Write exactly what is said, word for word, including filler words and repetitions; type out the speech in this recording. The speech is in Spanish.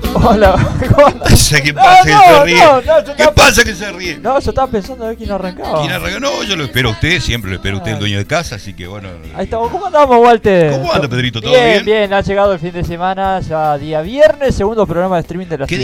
Hola, ¿cómo andás? ¿Qué pasa que se ríe? No, no, yo ¿Qué estaba- pasa que se ríe? No, yo estaba pensando a ver quién arrancaba. ¿Quién arranca? No, yo lo espero a usted, siempre lo espero a usted, el dueño de casa, así que bueno. Ahí estamos. ¿Cómo andamos, Walter? ¿Cómo anda, Pedrito? ¿Todo bien? bien? Bien, ha llegado el fin de semana, ya día viernes, segundo programa de streaming de la ¿Qué